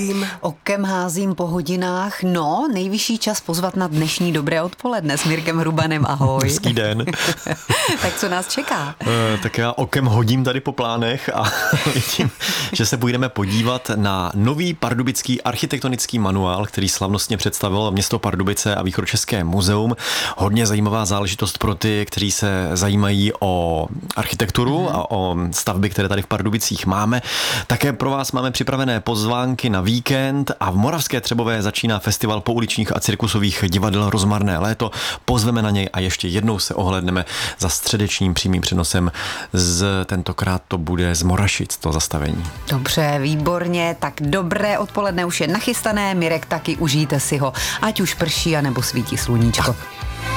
Okem házím po hodinách. No, nejvyšší čas pozvat na dnešní dobré odpoledne s Mirkem Hrubanem. Ahoj. Hezký den. Tak co nás čeká? Tak já okem hodím tady po plánech a vidím, že se půjdeme podívat na nový pardubický architektonický manuál, který slavnostně představilo město Pardubice a Východočeské muzeum. Hodně zajímavá záležitost pro ty, kteří se zajímají o architekturu a o stavby, které tady v Pardubicích máme. Také pro vás máme připravené pozvánky na víkend a v Moravské Třebové začíná festival pouličních a cirkusových divadel Rozmarné léto. Pozveme na něj a ještě jednou se ohlédneme za středečním přímým přenosem. Tentokrát to bude z Morašic, to zastavení. Dobře, výborně, tak dobré odpoledne už je nachystané, Mirek taky, užijte si ho, ať už prší, anebo svítí sluníčko.